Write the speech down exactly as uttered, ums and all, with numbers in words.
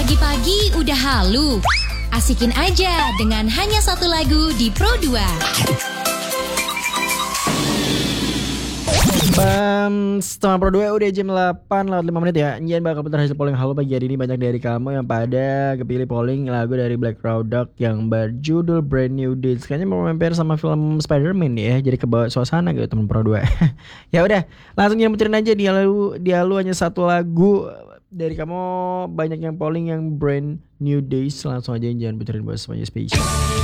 Pagi-pagi udah halu. Asikin aja dengan hanya satu lagu di Pro dua. Bam, setengah Pro dua udah jam delapan lewat lima menit ya. Nyian bakal putar hasil polling halo pagi hari ini. Banyak dari kamu yang pada kepilih polling lagu dari Black Product yang berjudul Brand New Day. Kayaknya mau mampir sama film Spider-Man ya. Jadi kebawa suasana gitu temen Pro dua. Ya udah, langsung jangan puterin aja. Dia lalu, dia lalu hanya satu lagu dari kamu. Banyak yang polling yang Brand New Days. Langsung aja jangan puterin buat semuanya spesial.